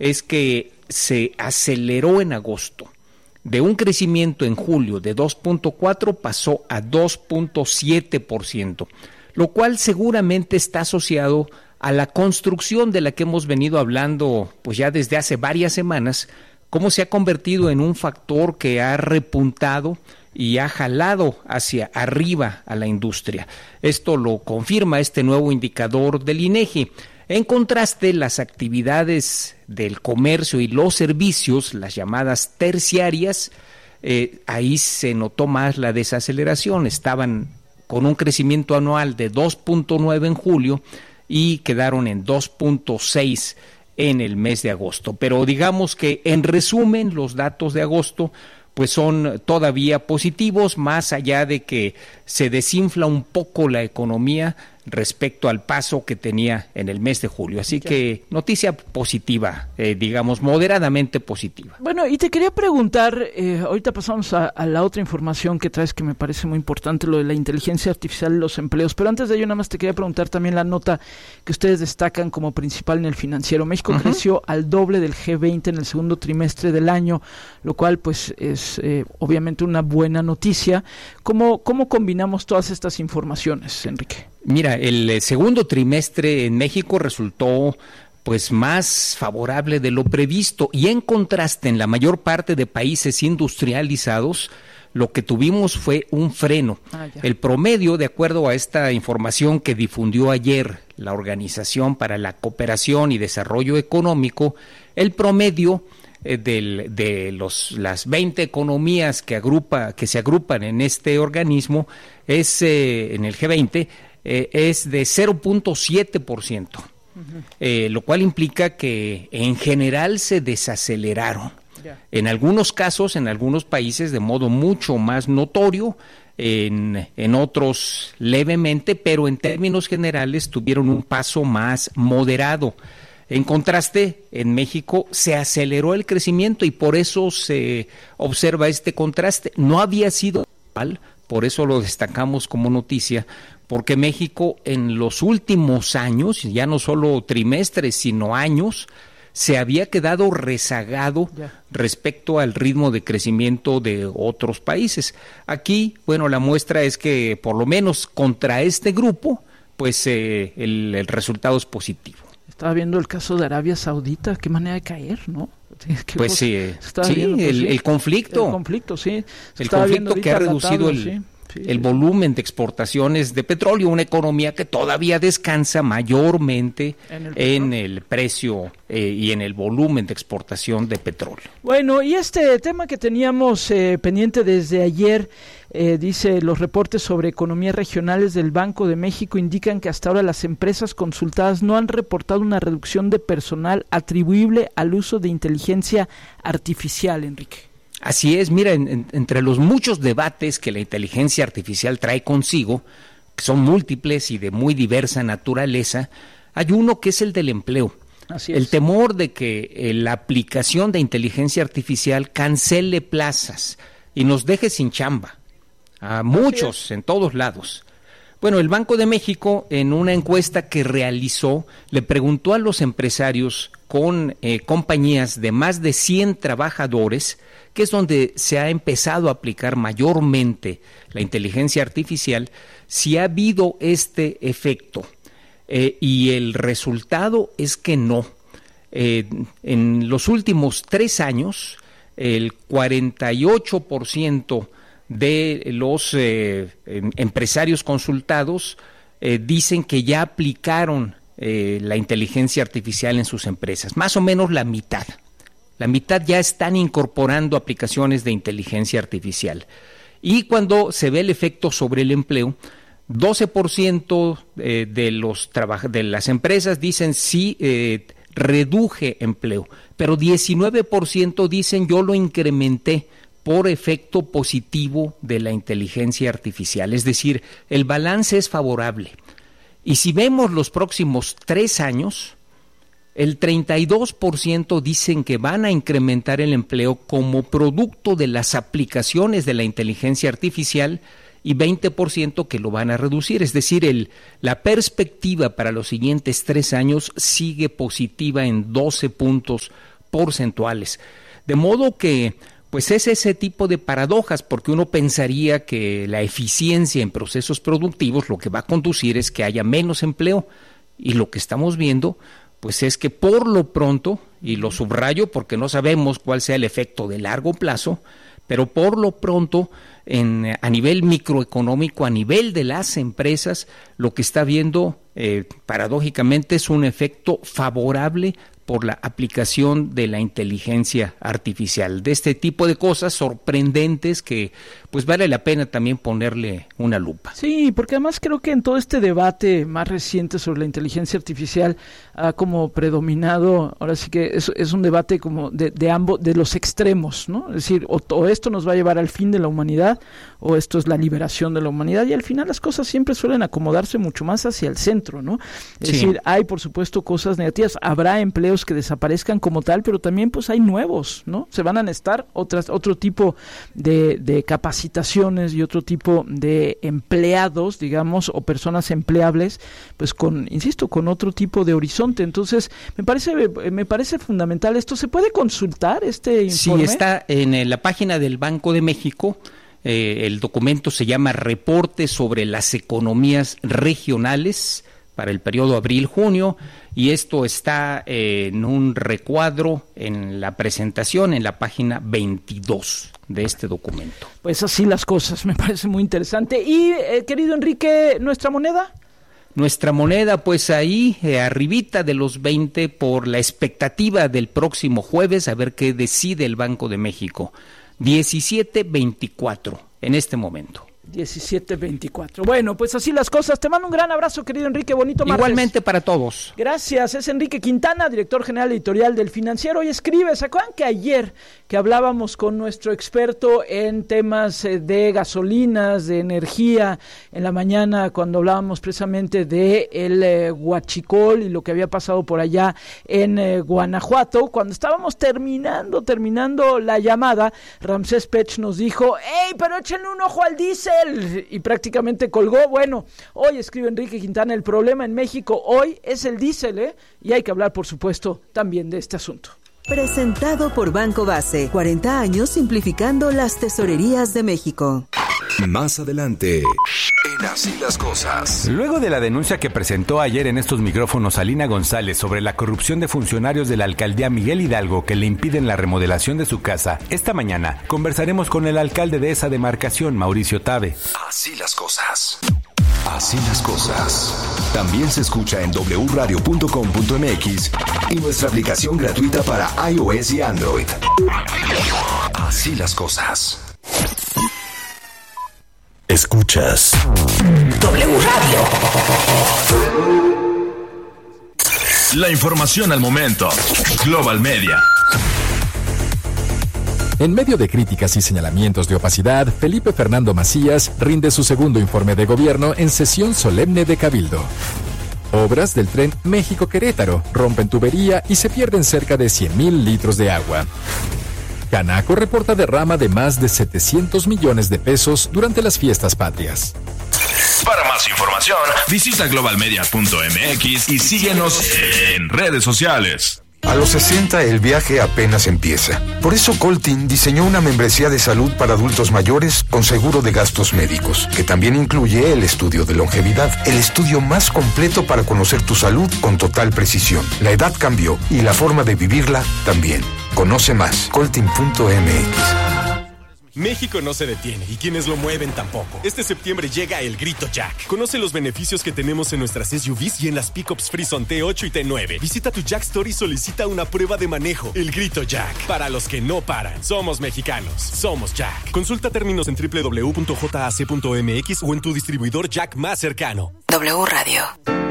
es que se aceleró en agosto. De un crecimiento en julio de 2.4 pasó a 2.7%, lo cual seguramente está asociado a la construcción de la que hemos venido hablando pues ya desde hace varias semanas, cómo se ha convertido en un factor que ha repuntado y ha jalado hacia arriba a la industria. Esto lo confirma este nuevo indicador del INEGI. En contraste, las actividades del comercio y los servicios, las llamadas terciarias, ahí se notó más la desaceleración. Estaban con un crecimiento anual de 2.9 en julio y quedaron en 2.6 en el mes de agosto. Pero digamos que en resumen los datos de agosto pues son todavía positivos, más allá de que se desinfla un poco la economía respecto al paso que tenía en el mes de julio. Así que noticia positiva, digamos moderadamente positiva. Bueno, y te quería preguntar, ahorita pasamos a la otra información que traes que me parece muy importante, lo de la inteligencia artificial y los empleos, pero antes de ello nada más te quería preguntar también la nota que ustedes destacan como principal en el financiero. México creció al doble del G20 en el segundo trimestre del año, lo cual pues es obviamente una buena noticia. ¿Cómo combinamos todas estas informaciones, Enrique? Mira, el segundo trimestre en México resultó pues más favorable de lo previsto, y en contraste en la mayor parte de países industrializados lo que tuvimos fue un freno. El promedio, de acuerdo a esta información que difundió ayer la Organización para la Cooperación y Desarrollo Económico, el promedio de las 20 economías que se agrupan en este organismo es en el G20 es de 0.7%, lo cual implica que en general se desaceleraron. En algunos casos, en algunos países de modo mucho más notorio, en otros levemente, pero en términos generales tuvieron un paso más moderado. En contraste, en México se aceleró el crecimiento y por eso se observa este contraste. No había sido igual, por eso lo destacamos como noticia, porque México en los últimos años, ya no solo trimestres, sino años, se había quedado rezagado respecto al ritmo de crecimiento de otros países. Aquí, bueno, la muestra es que por lo menos contra este grupo, pues el resultado es positivo. Estaba viendo el caso de Arabia Saudita, qué manera de caer, ¿no? Pues sí, el conflicto. El conflicto, sí. El conflicto que ha reducido el volumen de exportaciones de petróleo, una economía que todavía descansa mayormente en el precio y en el volumen de exportación de petróleo. Bueno, y este tema que teníamos pendiente desde ayer, dice, los reportes sobre economías regionales del Banco de México indican que hasta ahora las empresas consultadas no han reportado una reducción de personal atribuible al uso de inteligencia artificial, Enrique. Así es, mira, entre los muchos debates que la inteligencia artificial trae consigo, que son múltiples y de muy diversa naturaleza, hay uno que es el del empleo. Así es. El temor de que la aplicación de inteligencia artificial cancele plazas y nos deje sin chamba, a muchos en todos lados. Bueno, el Banco de México, en una encuesta que realizó, le preguntó a los empresarios con compañías de más de 100 trabajadores, que es donde se ha empezado a aplicar mayormente la inteligencia artificial, si ha habido este efecto. Y el resultado es que no. En los últimos 3 años, el 48% de los empresarios consultados dicen que ya aplicaron la inteligencia artificial en sus empresas, más o menos la mitad. La mitad ya están incorporando aplicaciones de inteligencia artificial. Y cuando se ve el efecto sobre el empleo, 12% de las empresas dicen sí, reduje empleo, pero 19% dicen yo lo incrementé por efecto positivo de la inteligencia artificial. Es decir, el balance es favorable. Y si vemos los próximos 3 años, el 32% dicen que van a incrementar el empleo como producto de las aplicaciones de la inteligencia artificial y 20% que lo van a reducir. Es decir, la perspectiva para los siguientes 3 años sigue positiva en 12 puntos porcentuales. De modo que pues es ese tipo de paradojas, porque uno pensaría que la eficiencia en procesos productivos lo que va a conducir es que haya menos empleo, y lo que estamos viendo pues es que por lo pronto, y lo subrayo porque no sabemos cuál sea el efecto de largo plazo, pero por lo pronto a nivel microeconómico, a nivel de las empresas, lo que está viendo paradójicamente es un efecto favorable por la aplicación de la inteligencia artificial, de este tipo de cosas sorprendentes que pues vale la pena también ponerle una lupa. Sí, porque además creo que en todo este debate más reciente sobre la inteligencia artificial ha como predominado, ahora sí que es un debate como de ambos, de los extremos, ¿no? Es decir, o esto nos va a llevar al fin de la humanidad, o esto es la liberación de la humanidad, y al final las cosas siempre suelen acomodarse mucho más hacia el centro, ¿no? Es decir, hay por supuesto cosas negativas, habrá empleos que desaparezcan como tal, pero también pues hay nuevos, ¿no? Se van a necesitar otro tipo de capacitaciones y otro tipo de empleados, digamos, o personas empleables, pues con otro tipo de horizonte. Entonces, me parece fundamental esto. ¿Se puede consultar este informe? Sí, está en la página del Banco de México. El documento se llama Reporte sobre las economías regionales para el periodo abril-junio, y esto está en un recuadro en la presentación en la página 22 de este documento. Pues así las cosas, me parece muy interesante. Y querido Enrique, ¿nuestra moneda? Nuestra moneda, pues ahí arribita de los 20 por la expectativa del próximo jueves, a ver qué decide el Banco de México. 17.24 en este momento. 17.24. Bueno, pues así las cosas. Te mando un gran abrazo, querido Enrique. Bonito martes. Igualmente para todos. Gracias. Es Enrique Quintana, director general editorial del Financiero. Y escribe, ¿se acuerdan que ayer que hablábamos con nuestro experto en temas de gasolinas, de energía, en la mañana cuando hablábamos precisamente de el huachicol y lo que había pasado por allá en Guanajuato? Cuando estábamos terminando la llamada, Ramsés Pech nos dijo, ¡ey, pero échenle un ojo al diésel! Y prácticamente colgó. Bueno, hoy escribe Enrique Quintana, el problema en México hoy es el diésel, y hay que hablar, por supuesto, también de este asunto. Presentado por Banco Base, 40 años simplificando las tesorerías de México. Más adelante, en Así las Cosas. Luego de la denuncia que presentó ayer en estos micrófonos Alina González sobre la corrupción de funcionarios de la alcaldía Miguel Hidalgo que le impiden la remodelación de su casa, esta mañana conversaremos con el alcalde de esa demarcación, Mauricio Tabe. Así las cosas. Así las cosas. También se escucha en wradio.com.mx y nuestra aplicación gratuita para iOS y Android. Así las cosas. Escuchas W Radio. La información al momento. Global Media. En medio de críticas y señalamientos de opacidad, Felipe Fernando Macías rinde su segundo informe de gobierno en sesión solemne de Cabildo. Obras del tren México-Querétaro rompen tubería y se pierden cerca de 100,000 litros de agua. Canaco reporta derrama de más de 700 millones de pesos durante las fiestas patrias. Para más información, visita globalmedia.mx y síguenos en redes sociales. A los 60 el viaje apenas empieza. Por eso Coltin diseñó una membresía de salud para adultos mayores con seguro de gastos médicos, que también incluye el estudio de longevidad, el estudio más completo para conocer tu salud con total precisión. La edad cambió y la forma de vivirla también. Conoce más, coltin.mx. México no se detiene y quienes lo mueven tampoco. Este septiembre llega el Grito Jack. Conoce los beneficios que tenemos en nuestras SUVs y en las pickups Frison T8 y T9. Visita tu Jack Store y solicita una prueba de manejo. El Grito Jack. Para los que no paran. Somos mexicanos. Somos Jack. Consulta términos en www.jac.mx o en tu distribuidor Jack más cercano. W Radio.